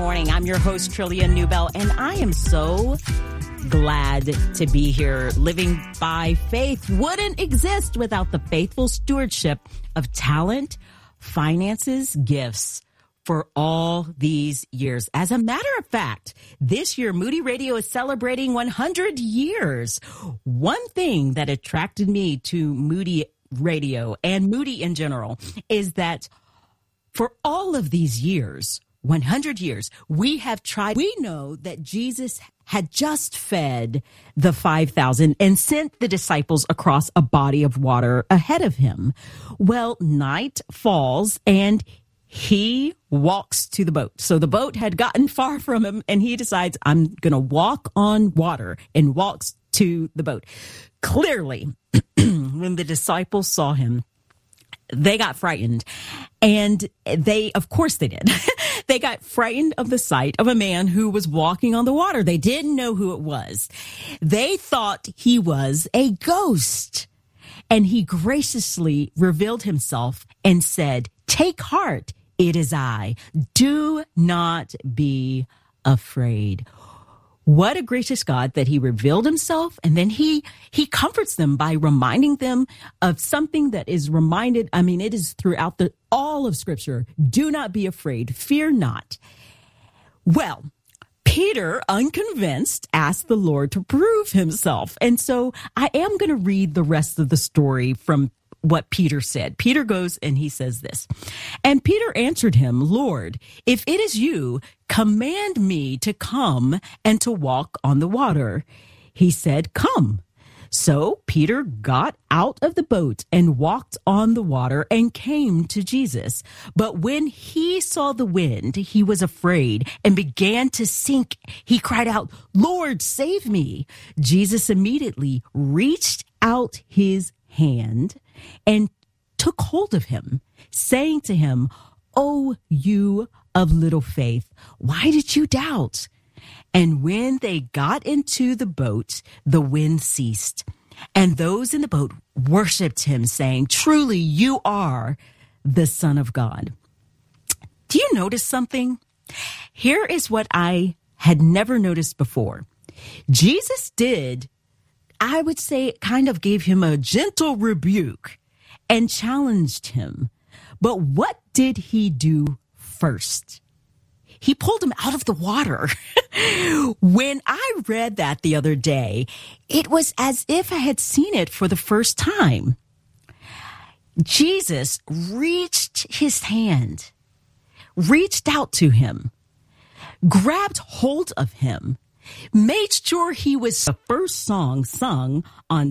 morning. I'm your host, Trillia Newbell, and I am so glad to be here. Living by Faith wouldn't exist without the faithful stewardship of talent, finances, gifts for all these years. As a matter of fact, this year, Moody Radio is celebrating 100 years. One thing that attracted me to Moody Radio and Moody in general is that for all of these years, 100 years, we have tried. We know that Jesus had just fed the 5,000 and sent the disciples across a body of water ahead of him. Well, night falls and he walks to the boat. So the boat had gotten far from him and he decides, I'm going to walk on water, and walks to the boat. Clearly, when the disciples saw him, they got frightened. And of course they did. They got frightened of the sight of a man who was walking on the water. They didn't know who it was. They thought he was a ghost. And he graciously revealed himself and said, "Take heart, it is I. Do not be afraid." What a gracious God that he revealed himself, and then he comforts them by reminding them of something that is reminded. I mean, it is throughout all of Scripture. Do not be afraid. Fear not. Well, Peter, unconvinced, asked the Lord to prove himself. And so I am going to read the rest of the story from what Peter said. Peter goes and he says this. And Peter answered him, "Lord, if it is you, command me to come and to walk on the water." He said, "Come." So Peter got out of the boat and walked on the water and came to Jesus. But when he saw the wind, he was afraid and began to sink. He cried out, "Lord, save me." Jesus immediately reached out his hand and took hold of him, saying to him, "Oh, you of little faith, why did you doubt?" And when they got into the boat, the wind ceased, and those in the boat worshiped him, saying, "Truly, you are the Son of God." Do you notice something? Here is what I had never noticed before. Jesus did, I would say, kind of gave him a gentle rebuke and challenged him. But what did he do first? He pulled him out of the water. When I read that the other day, it was as if I had seen it for the first time. Jesus reached his hand, reached out to him, grabbed hold of him, made sure he was the first song sung on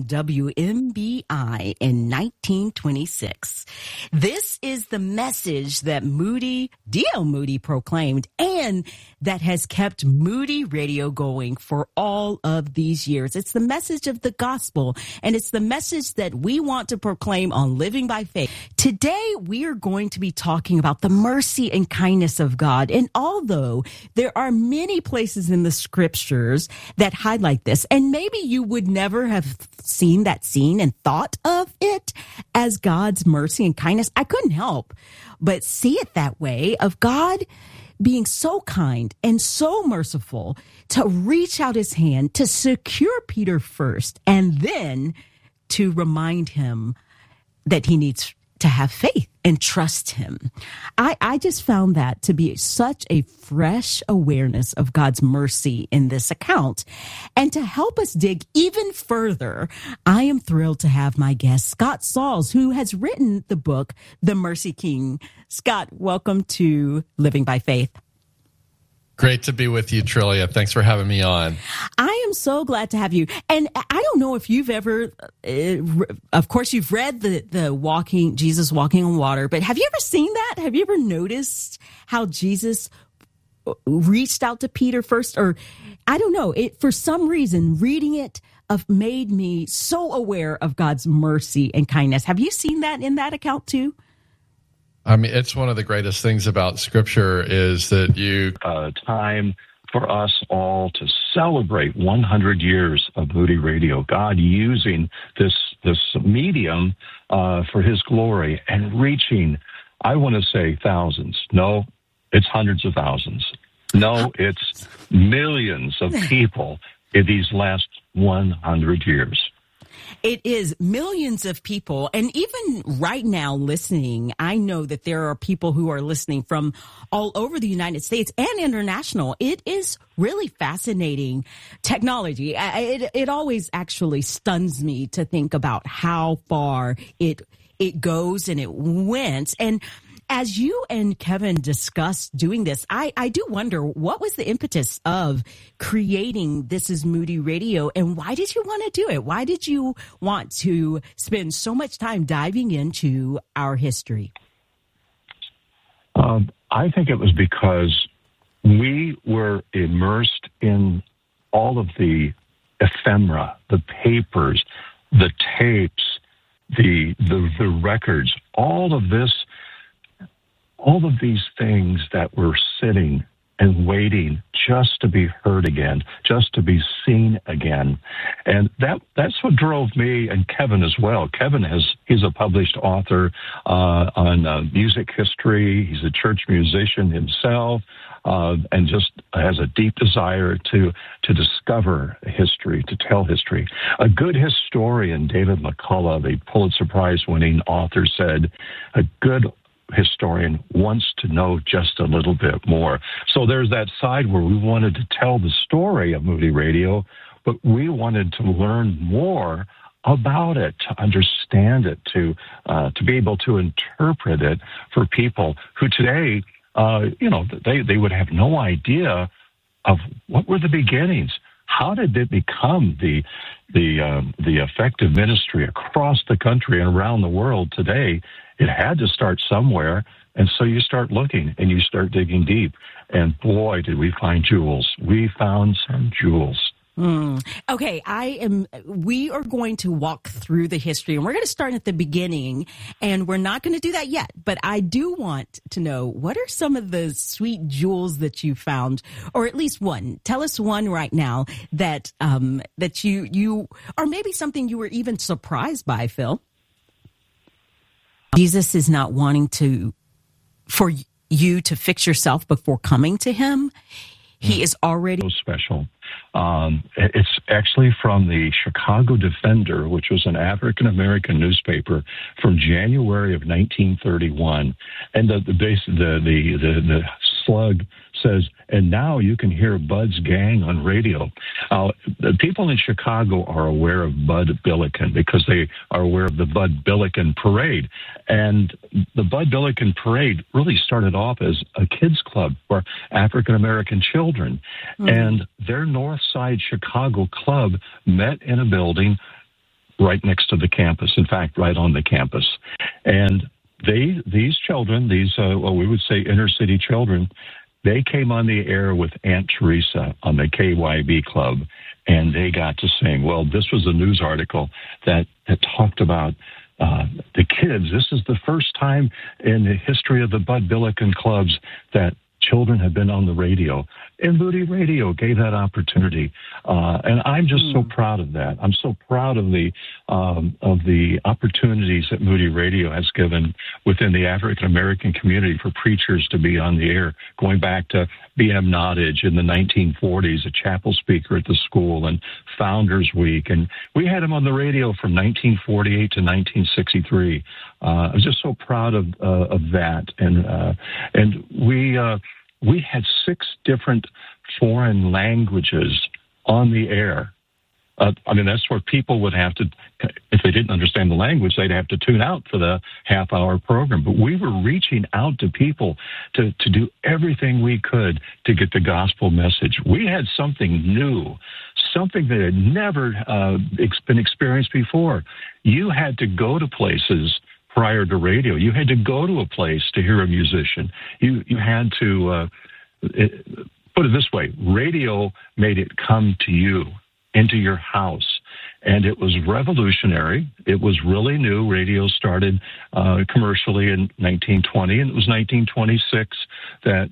WMBI in 1926. This is the message that D.L. Moody proclaimed, and that has kept Moody Radio going for all of these years. It's the message of the gospel, and it's the message that we want to proclaim on Living by Faith. Today, we are going to be talking about the mercy and kindness of God. And although there are many places in the scriptures that highlight this, and maybe you would never have seen that scene and thought of it as God's mercy and kindness, I couldn't help but see it that way, of God being so kind and so merciful to reach out his hand to secure Peter first, and then to remind him that he needs to have faith and trust him. I just found that to be such a fresh awareness of God's mercy in this account. And to help us dig even further, I am thrilled to have my guest, Scott Sauls, who has written the book, The Mercy King. Scott, welcome to Living by Faith. Great to be with you, Trillia. Thanks for having me on. I am so glad to have you. And I don't know if you've ever, of course, you've read the Jesus walking on water, but have you ever seen that? Have you ever noticed how Jesus reached out to Peter first? Or I don't know, for some reason, reading it made me so aware of God's mercy and kindness. Have you seen that in that account too? I mean, it's one of the greatest things about Scripture is that time for us all to celebrate 100 years of Moody Radio, God using this medium for his glory and reaching, I want to say thousands. No, it's hundreds of thousands. No, it's millions of people in these last 100 years. It is millions of people. And even right now listening, I know that there are people who are listening from all over the United States and international. It is really fascinating technology. It always actually stuns me to think about how far it goes and it went. And as you and Kevin discussed doing this, I do wonder, what was the impetus of creating This Is Moody Radio, and why did you want to do it? Why did you want to spend so much time diving into our history? I think it was because we were immersed in all of the ephemera, the papers, the tapes, the records, all of these things that were sitting and waiting just to be heard again, just to be seen again. And that's what drove me and Kevin as well. Kevin he's a published author on music history. He's a church musician himself, and just has a deep desire to discover history, to tell history. A good historian, David McCullough, the Pulitzer Prize-winning author, said, a good historian wants to know just a little bit more. So there's that side where we wanted to tell the story of Moody Radio, but we wanted to learn more about it, to understand it, to be able to interpret it for people who today, they would have no idea of what were the beginnings. How did it become the effective ministry across the country and around the world today? It had to start somewhere, and so you start looking and you start digging deep. And boy, did we find jewels. We found some jewels. Okay, we are going to walk through the history, and we're going to start at the beginning, and we're not going to do that yet, but I do want to know, what are some of the sweet jewels that you found, or at least one? Tell us one right now that you, or maybe something you were even surprised by, Phil. Jesus is not wanting for you to fix yourself before coming to him. He is already so special. It's actually from the Chicago Defender, which was an African-American newspaper from January of 1931. And the slug says, and now you can hear Bud's gang on radio. The people in Chicago are aware of Bud Billiken because they are aware of the Bud Billiken Parade. And the Bud Billiken Parade really started off as a kids club for African-American children. Mm-hmm. And their North Side Chicago club met in a building right next to the campus, in fact, right on the campus. And these children, we would say inner city children, they came on the air with Aunt Teresa on the KYB Club, and they got to sing. Well, this was a news article that talked about the kids. This is the first time in the history of the Bud Billiken clubs that children have been on the radio, and Moody Radio gave that opportunity, and I'm just so proud of that. I'm so proud of the opportunities that Moody Radio has given within the African American community for preachers to be on the air. Going back to B.M. Nottage in the 1940s, a chapel speaker at the school, and Founders Week, and we had him on the radio from 1948 to 1963. I was just so proud of that, and we had 6 different foreign languages on the air. That's where people would have to, if they didn't understand the language, they'd have to tune out for the half-hour program. But we were reaching out to people to do everything we could to get the gospel message. We had something new, something that had never been experienced before. You had to go to places prior to radio. You had to go to a place to hear a musician. You had to, put it this way, radio made it come to you, into your house. And it was revolutionary. It was really new. Radio started commercially in 1920, and it was 1926 that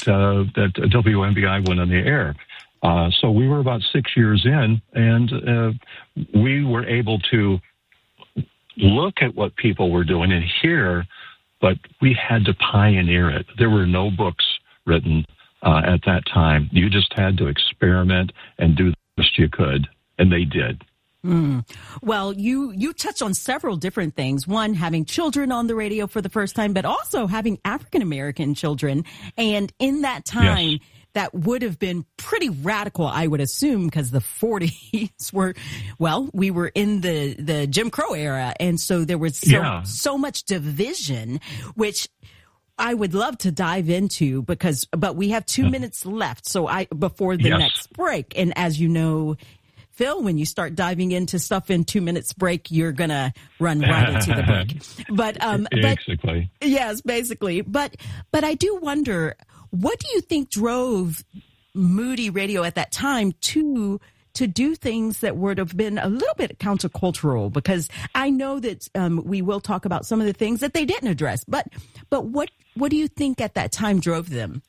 WMBI went on the air. So we were about 6 years in, and we were able to look at what people were doing and hear, but we had to pioneer it. There were no books written at that time. You just had to experiment and do the best you could, and they did. Well, you touched on several different things. One, having children on the radio for the first time, but also having African-American children. And in that time, yes, that would have been pretty radical, I would assume, because the 40s were, well, we were in the Jim Crow era. And so there was so much division, which I would love to dive into but we have 2 minutes left. So before the next break. And as you know, Phil, when you start diving into stuff in 2 minutes break, you're going to run right into the break. Basically. Yes, basically. But I do wonder, what do you think drove Moody Radio at that time to do things that would have been a little bit countercultural? Because I know that we will talk about some of the things that they didn't address. But what do you think at that time drove them?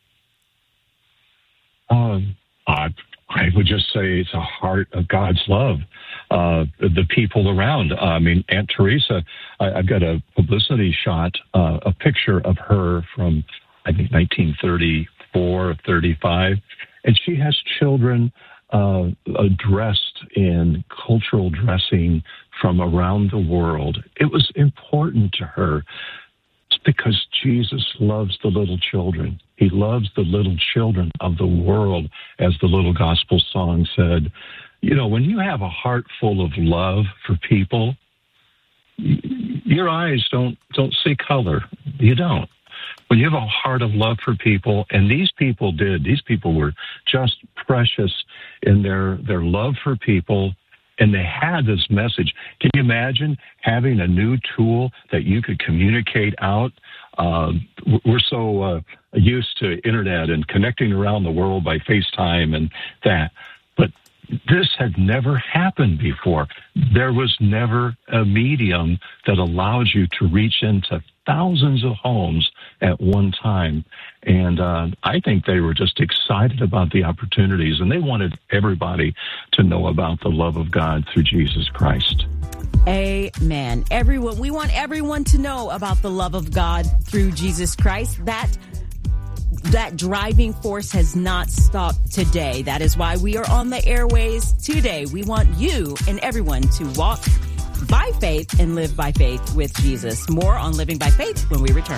I would just say it's a heart of God's love. The people around. I mean, Aunt Teresa, I've got a publicity shot, a picture of her from, I think, 1934, 35. And she has children dressed in cultural dressing from around the world. It was important to her. It's because Jesus loves the little children. He loves the little children of the world, as the little gospel song said. You know, when you have a heart full of love for people, your eyes don't see color. You don't. When you have a heart of love for people, and these people did, these people were just precious in their love for people, and they had this message. Can you imagine having a new tool that you could communicate out? We're so used to internet and connecting around the world by FaceTime and that. But this had never happened before. There was never a medium that allowed you to reach into thousands of homes at one time. And I think they were just excited about the opportunities, and they wanted everybody to know about the love of God through Jesus Christ. Amen. We want everyone to know about the love of God through Jesus Christ. That driving force has not stopped today. That is why we are on the airways today. We want you and everyone to walk by faith and live by faith with Jesus. More on Living by Faith when we return.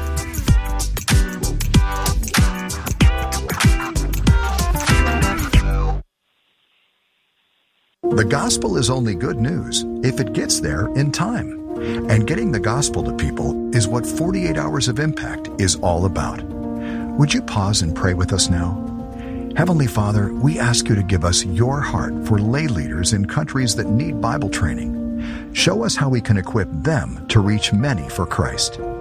The gospel is only good news if it gets there in time. And getting the gospel to people is what 48 Hours of Impact is all about. Would you pause and pray with us now? Heavenly Father, we ask you to give us your heart for lay leaders in countries that need Bible training. Show us how we can equip them to reach many for Christ.